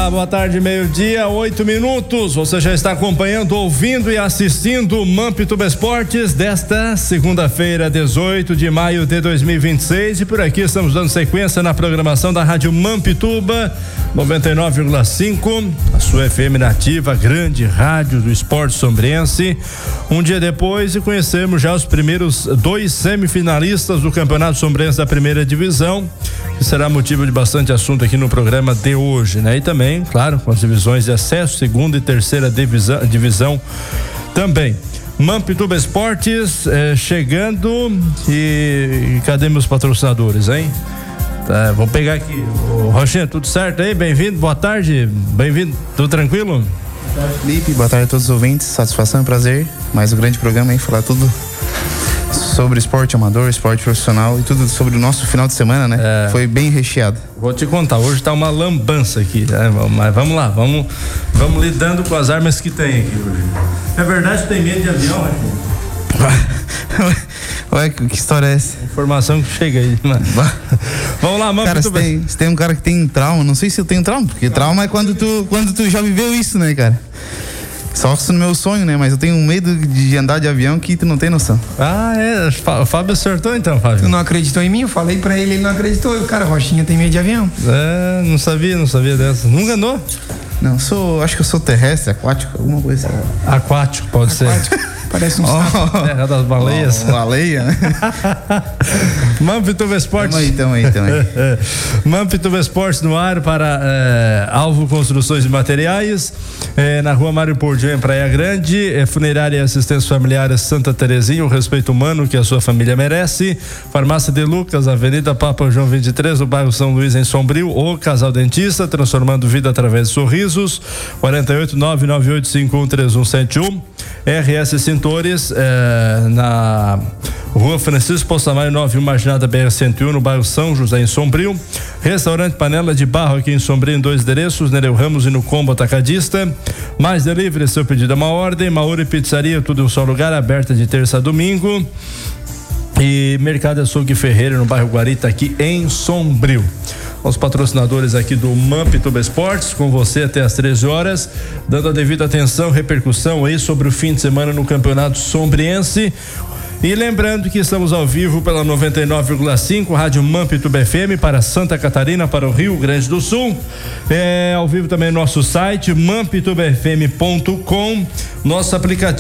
Olá, boa tarde, meio-dia, 8 minutos. Você já está acompanhando, ouvindo e assistindo o Mampituba Esportes desta segunda-feira, 18 de maio de 2026. E por aqui estamos dando sequência na programação da Rádio Mampituba 99,5, a sua FM nativa, grande rádio do esporte sombrense. Um dia depois de conhecermos já os primeiros 2 semifinalistas do Campeonato Sombrense da primeira divisão, que será motivo de bastante assunto aqui no programa de hoje, né? E também, claro, com as divisões de acesso, segunda e terceira divisão também. Mampituba Esportes chegando e cadê meus patrocinadores, hein? Tá, vou pegar aqui. Ô, Rochinha, tudo certo aí? Bem-vindo, boa tarde, bem-vindo, tudo tranquilo? Boa tarde, Felipe, boa tarde a todos os ouvintes, satisfação e prazer, mais um grande programa aí, falar tudo sobre esporte amador, esporte profissional e tudo sobre o nosso final de semana, né? Foi bem recheado. Vou te contar, hoje tá uma lambança aqui, né? Mas vamos lá, vamos lidando com as armas que tem aqui hoje. É verdade que tem medo de avião, né? Ué, que história é essa? Informação que chega aí, mano. Vamos lá, mano. Cara, se tem um cara que tem trauma, não sei se eu tenho trauma, porque trauma é quando tu já viveu isso, né, cara? Só no meu sonho, né? Mas eu tenho medo de andar de avião que tu não tem noção. Ah, é? O Fábio acertou então, Fábio? Tu não acreditou em mim? Eu falei pra ele não acreditou. O cara, Rochinha tem medo de avião. Não sabia dessa. Nunca andou? Não, acho que eu sou terrestre, aquático, alguma coisa assim. Aquático, pode ser. Parece um sapo. Terra das baleias. Baleia, né? Mampituba Esportes. Tamo aí. Mampituba Esportes no ar para Alvo Construções e Materiais, na rua Mário Pordião, em Praia Grande, Funerária e Assistência Familiar Santa Terezinha, o respeito humano que a sua família merece. Farmácia de Lucas, Avenida Papa João 23, no bairro São Luís, em Sombrio. O Casal Dentista, transformando vida através de sorrisos. 48998513171. RS Cintores, na rua Francisco Poçamar 91, marginada BR-101, no bairro São José, em Sombrio. Restaurante Panela de Barro, aqui em Sombrio, em 2 endereços, Nereu Ramos e no Combo Atacadista. Mais delivery, seu pedido é uma ordem. Mauri Pizzaria, tudo em um só lugar, aberta de terça a domingo. E Mercado Açougue Ferreira, no bairro Guarita, aqui em Sombrio. Os patrocinadores aqui do Mampituba Esportes, com você até às 13 horas, dando a devida atenção, repercussão aí sobre o fim de semana no Campeonato Sombriense. E lembrando que estamos ao vivo pela 99,5, Rádio Mampituba FM para Santa Catarina, para o Rio Grande do Sul. Ao vivo também no nosso site mampitubafm.com, nosso aplicativo